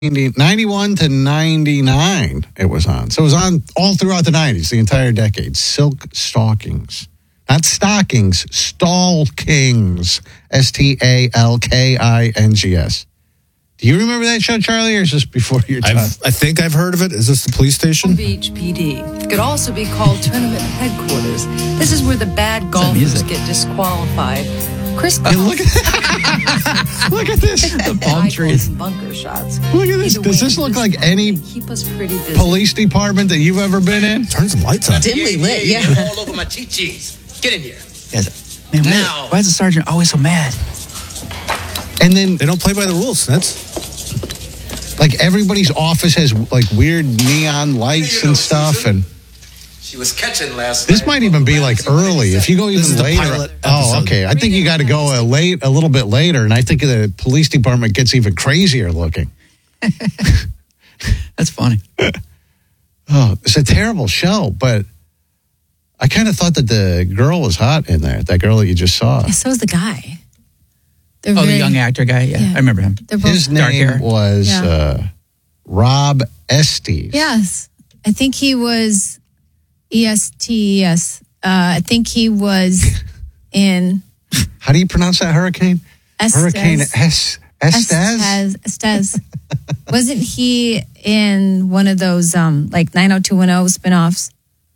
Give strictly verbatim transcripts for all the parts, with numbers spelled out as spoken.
ninety-one to ninety-nine it was on. So it was on all throughout the nineties, the entire decade. Silk Stockings. Not stockings, Stalkings. S T A L K I N G S. Do you remember that show, Charlie, or is this before your time? I've, I think I've heard of it. Is this the police station? Beach P D. It could also be called Tournament Headquarters. This is where the bad golfers get disqualified. Chris Hey, look, at, look at this. the palm trees. Bunker shots. Look at this. Either Does way, this look this like one any may keep us pretty busy. police department that you've ever been in? Turn some lights on. Dimly lit, yeah. You're all over my chi-chis. Get in here. Yes. Man, why, Now. why is the sergeant always so mad? And then, They don't play by the rules. That's like, everybody's office has, like, weird neon lights and stuff, and She was catching last this night. might even be, like, early. If you go even is the later. pilot Oh, episode. okay. I think you got to go a late, a little bit later, and I think the police department gets even crazier looking. That's funny. Oh, it's a terrible show, but I kind of thought that the girl was hot in there, that girl that you just saw. Yeah, so is the guy. They're Oh, very, the young actor guy? Yeah, Yeah. I remember him. They're both His dark name hair. was Yeah. uh, Rob Estes. Yes. I think he was E S T E S. Uh, I think he was in How do you pronounce that hurricane? Estes. Hurricane Es- Estes? Estes. Estes. Wasn't he in one of those um like nine oh two one oh spinoffs?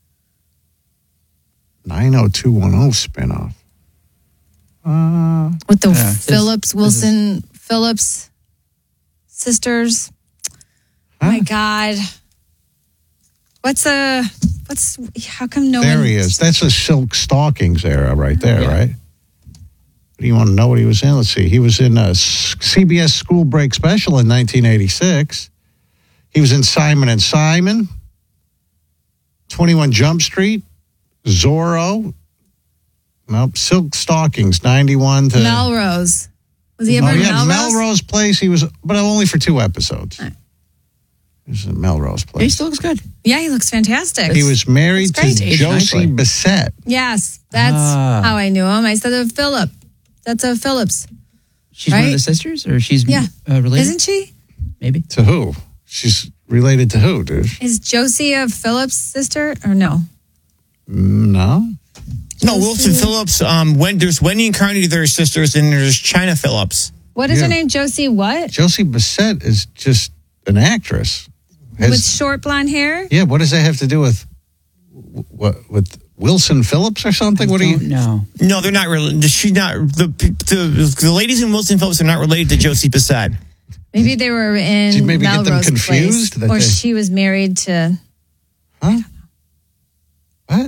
nine oh two one oh spinoff. Uh, With the Yeah, this- Phillips, this Wilson, Phillips sisters. Oh my Huh? God. What's a, what's, how come no there one? he is. That's a Silk Stockings era right there, right? Do you want to know what he was in? Let's see. He was in a C B S School Break Special in nineteen eighty-six. He was in Simon and Simon, twenty-one Jump Street, Zorro. Nope, Silk Stockings, ninety-one to... Melrose. Was he ever Oh, in yeah, Melrose? Melrose Place. He was, but only for two episodes. Right. He was in Melrose He Place. still looks good. Yeah, he looks fantastic. He was married to That's great. Josie Nicely. Bissett. Yes, that's Ah. how I knew him. I said of Philip. That's a Phillips, She's one of Right? the sisters? Or she's Yeah. uh, related? isn't she? Maybe. To who? She's related to who, dude? Is Josie a Phillips' sister or no? No. No, Wilson Phillips. Um, when there's Wendy and Carney, their sisters, and there's China Phillips. What is Yeah. her name? Josie what? Josie Bissett is just an actress. Has- With short blonde hair? yeah, what does that have to do with what with Wilson Phillips or something? What do you? No. No, they're not related. She's not. The, the the ladies in Wilson Phillips are not related to Josie Bissett. Maybe they were in Did you maybe get them Melrose confused Place, that or they- she was married to. Huh? What?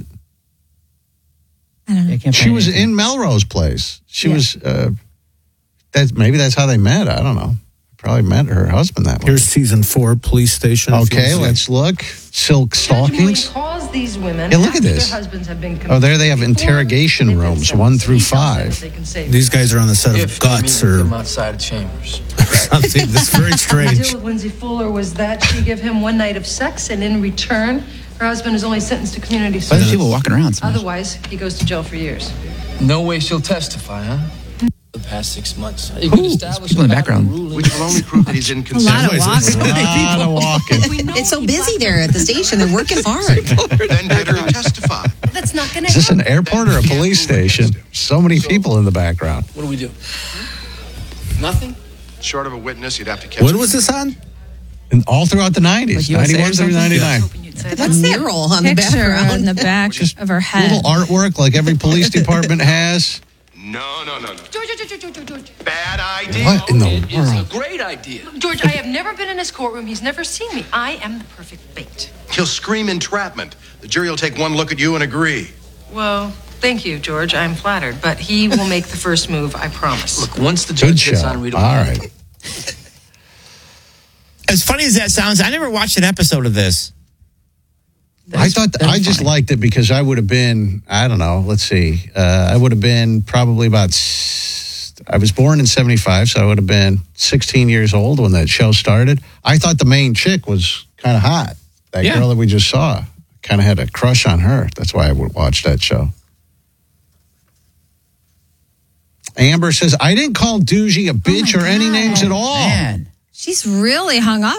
I don't know. I can't She find was anything. in Melrose Place. She Yeah. was. Uh, that maybe that's how they met. I don't know. Probably met her husband that way. here's season four, police station. if you Okay, wanna see let's look. Silk Stockings. Calls these women Yeah, look at after this. Their husbands have been Oh, there they have interrogation They've been rooms, sent one through three times five. they can it. save. These guys are on the set of If Guts you mean or them outside of chambers. something. That's very The strange. deal with Lindsay Fuller was that she gave him one night of sex, and in return, her husband is only sentenced to community Why are service. people walking around so much? Otherwise, he goes to jail for years. No way she'll testify, huh? The past six months. You Who? could establish People in the a pattern background. ruling. Which will only prove that he's A lot inconsistent. of walking. A lot of walking. It's so busy there at the station. They're working hard. Then get her to testify. That's not going to Is this happen. an airport or a police station? So many people in the background. What do we do? Nothing? Short of a witness, you'd have to catch What him. was this on? And all throughout the nineties, Like U S A or ninety-one through something? ninety-nine. What's that mural on the Picture background? on the back Just of her head. Little artwork like every police department has. No, no, no, no. George, George, George, George, George. Bad idea. What in the It is a world? great idea. George, I have never been in his courtroom. He's never seen me. I am the perfect bait. He'll scream entrapment. The jury will take one look at you and agree. Well, thank you, George. I'm flattered, but he will make the first move, I promise. Look, once the Good judge show. gets All on readable. right. As funny as that sounds, I never watched an episode of this. I thought that's I just funny. liked it because I would have been, I don't know, let's see. Uh, I would have been probably about, s- I was born in seventy-five, so I would have been sixteen years old when that show started. I thought the main chick was kind of hot. That Yeah. girl that we just saw. Kind of had a crush on her. That's why I would watch that show. Amber says, I didn't call Doogie a bitch my or any God. names at all. Man. She's really hung up